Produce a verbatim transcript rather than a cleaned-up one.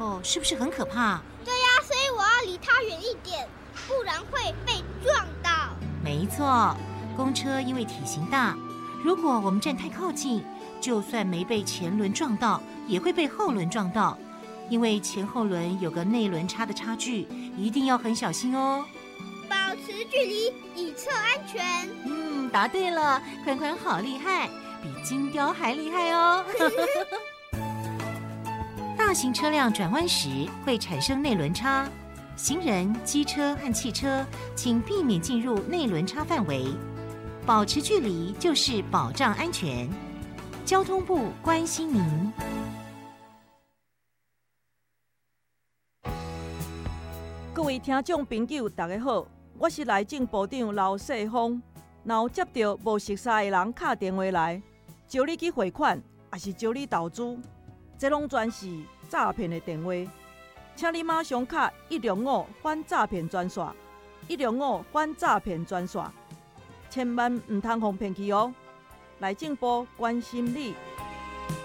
候，是不是很可怕？ 对呀，所以我要离它远一点，不然会被撞到。 没错，公车因为体型大，如果我们站太靠近，就算没被前轮撞到，也会被后轮撞到。因为前后轮有个内轮差的差距，一定要很小心哦。 保持距离，以测安全。 嗯，答对了，宽宽好厉害，比金雕还厉害哦。大型车辆转弯时会产生内轮差，行人、机车和汽车请避免进入内轮差范围，保持距离就是保障安全。交通部关心您。 各位听众朋友，大家好，我是内政部长刘世峰。若有接到无熟悉的人打电话来，招你去汇款，还是招你投资，这拢全是诈骗的电话。请你马上打一六五反诈骗专线，一六五反诈骗专线，千万唔通互骗去哦。内政部关心你。